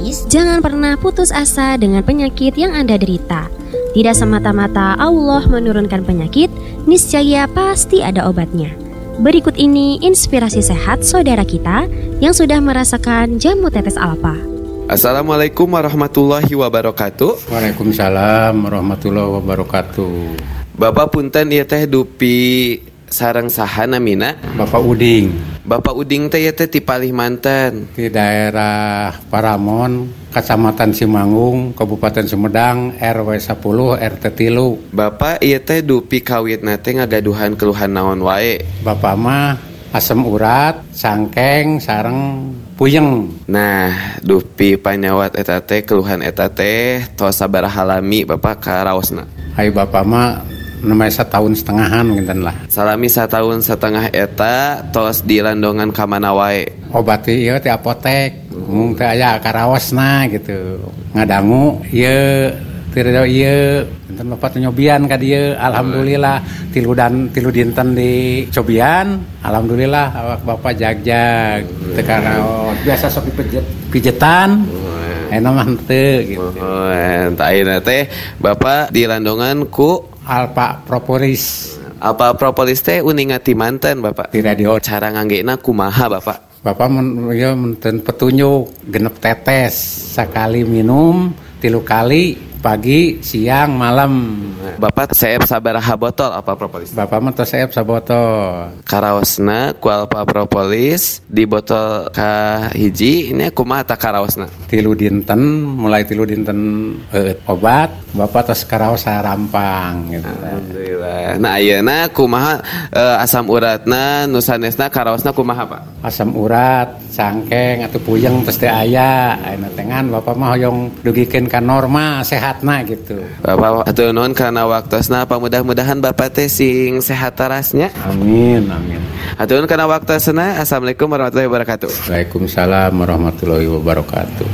Radioopis, jangan pernah putus asa dengan penyakit yang Anda derita. Tidak semata-mata Allah menurunkan penyakit, niscaya pasti ada obatnya. Berikut ini inspirasi sehat saudara kita yang sudah merasakan jamu tetes alfa. Assalamualaikum warahmatullahi wabarakatuh. Waalaikumsalam warahmatullahi wabarakatuh. Bapak punten ieu teh dupi sareng saha namina? Bapak Uding. Bapak Uding teh ieu teh ti Palimanten. Di daerah Paramon, Kecamatan Simanggung, Kabupaten Sumedang, RW 10 RT 3. Bapak ieu teh dupi kawitna teh ngagaduhan keluhan naon wae? Bapak mah asam urat, sangkeng, sareng puyeng. Nah, dupi panyawat eta teh keluhan eta teh tos sabaraha lami Bapak karaosna? Hai Bapak mah namanya 1,5 tahun gitu lah. Salami 1,5 tahun eta tos dilandongan ka mana wae? Obat ieu ti apotek, mung teh aya karaosna gitu. Ngadangu ieu tirado ieu enten Bapak nyobian ka dieu. Alhamdulillah tilu dinten di cobian. Alhamdulillah awak Bapak jag-jag. Teu karaos biasa sok pijetan. Ena mah teu gitu. Entah ayeuna teh Bapak dilandongan ku Alpha Propolis. Alpha Propolis teh uninga ti manten Bapak. Di radio. Cara nganggena kumaha Bapak? Bapak menten petunjuk genep tetes sakali minum 3 kali pagi, siang, malam. Bapak seep sabaraha botol Alpha Propolis? Bapak mah tos seep sabotol. Karaosna ku Alpha Propolis di botol ka hiji ini kumaha ta karaosna? 3 dinten, mulai 3 dinten obat, Bapak tos karaos sarampang gitu. Alhamdulillah. Nah ayeuna kumaha asam uratna nu sanesna karaosna kumaha Pak? Asam urat, sangkeng atuh puyeng tos teh aya. Ayeuna tengan Bapak mah hoyong dugikeun ka norma sehatna gitu. Bapak atuh nuhun kana waktosna, mudah-mudahan Bapak teh sing sehat tarasnya. Amin, amin. Atuh nuhun kana waktosna. Assalamualaikum warahmatullahi wabarakatuh. Waalaikumsalam warahmatullahi wabarakatuh.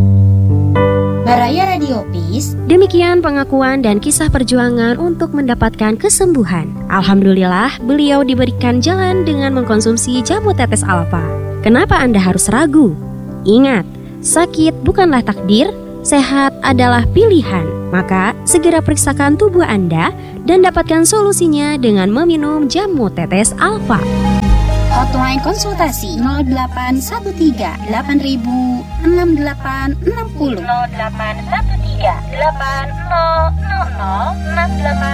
Baraya Radioopis. Demikian pengakuan dan kisah perjuangan untuk mendapatkan kesembuhan. Alhamdulillah, beliau diberikan jalan dengan mengkonsumsi jamu tetes alfa. Kenapa Anda harus ragu? Ingat, sakit bukanlah takdir, sehat adalah pilihan. Maka, segera periksakan tubuh Anda dan dapatkan solusinya dengan meminum jamu tetes alfa. Hotline konsultasi 0813 8000 6860 0813 8000 6860.